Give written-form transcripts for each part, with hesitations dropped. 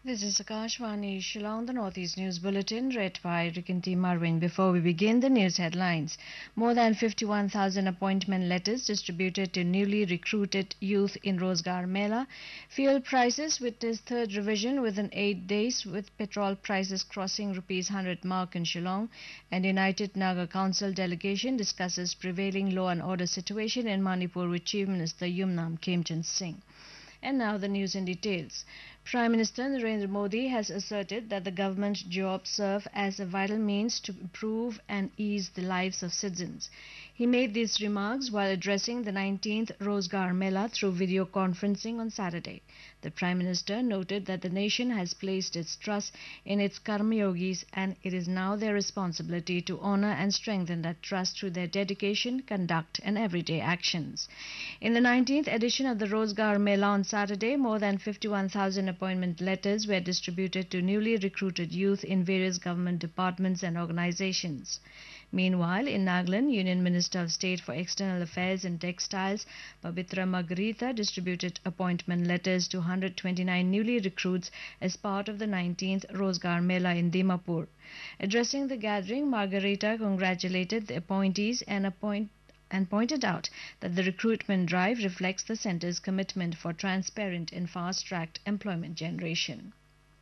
This is Akashvani Shillong, the Northeast News Bulletin, read by Rikinti Marwin. Before we begin, the news headlines. More than 51,000 appointment letters distributed to newly recruited youth in Rozgar Mela. Fuel prices witnessed third revision within 8 days, with petrol prices crossing Rs 100 mark in Shillong. And United Naga Council delegation discusses prevailing law and order situation in Manipur with Chief Minister Yumnam Khemchand Singh. And now the news in details. Prime Minister Narendra Modi has asserted that the government jobs serve as a vital means to improve and ease the lives of citizens. He made these remarks while addressing the 19th Rozgar Mela through video conferencing on Saturday. The Prime Minister noted that the nation has placed its trust in its Karmayogis and it is now their responsibility to honor and strengthen that trust through their dedication, conduct and everyday actions. In the 19th edition of the Rozgar Mela on Saturday, more than 51,000 appointment letters were distributed to newly recruited youth in various government departments and organizations. Meanwhile, in Nagaland, Union Minister of State for External Affairs and Textiles, Pabitra Margarita, distributed appointment letters to 129 newly recruits as part of the 19th Rozgar Mela in Dimapur. Addressing the gathering, Margarita congratulated the appointees and pointed out that the recruitment drive reflects the centre's commitment for transparent and fast-tracked employment generation.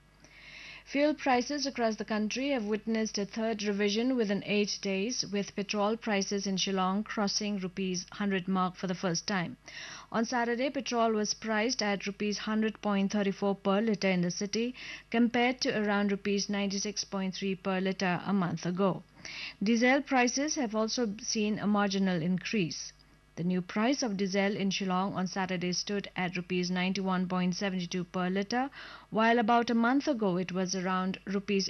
Fuel prices across the country have witnessed a third revision within 8 days, with petrol prices in Shillong crossing Rs 100 mark for the first time. On Saturday, petrol was priced at Rs 100.34 per litre in the city, compared to around Rs 96.3 per litre a month ago. Diesel prices have also seen a marginal increase. The new price of diesel in Shillong on Saturday stood at Rs 91.72 per litre, while about a month ago it was around Rs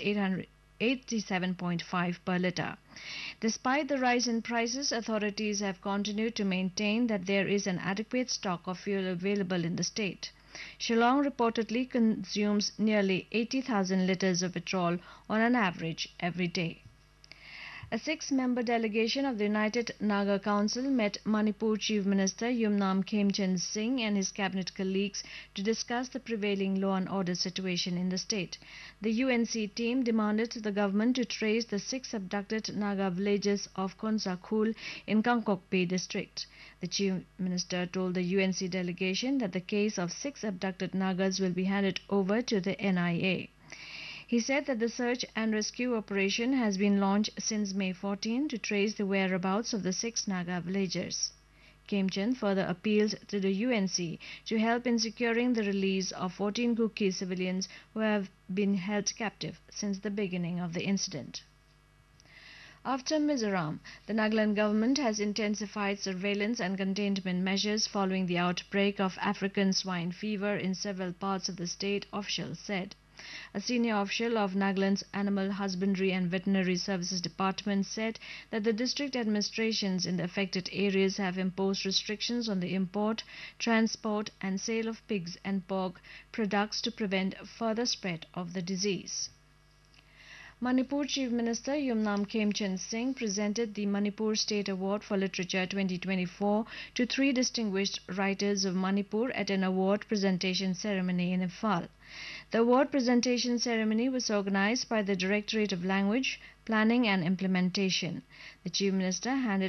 887.5 per litre. Despite the rise in prices, authorities have continued to maintain that there is an adequate stock of fuel available in the state. Shillong reportedly consumes nearly 80,000 litres of petrol on an average every day. A six-member delegation of the United Naga Council met Manipur Chief Minister Yumnam Khemchand Singh and his cabinet colleagues to discuss the prevailing law and order situation in the state. The UNC team demanded the government to trace the 6 abducted Naga villages of Khonsa in Kangkokpi district. The Chief Minister told the UNC delegation that the case of 6 abducted Nagas will be handed over to the NIA. He said that the search and rescue operation has been launched since May 14 to trace the whereabouts of the 6 Naga villagers. Khemchand further appealed to the UNC to help in securing the release of 14 Kuki civilians who have been held captive since the beginning of the incident. After Mizoram, the Nagaland government has intensified surveillance and containment measures following the outbreak of African swine fever in several parts of the state, officials said. A senior official of Nagaland's Animal Husbandry and Veterinary Services Department said that the district administrations in the affected areas have imposed restrictions on the import, transport and sale of pigs and pork products to prevent further spread of the disease. Manipur Chief Minister Yumnam Khemchand Singh presented the Manipur State Award for Literature 2024 to 3 distinguished writers of Manipur at an award presentation ceremony in Imphal. The award presentation ceremony was organized by the Directorate of Language, Planning and Implementation. The Chief Minister handed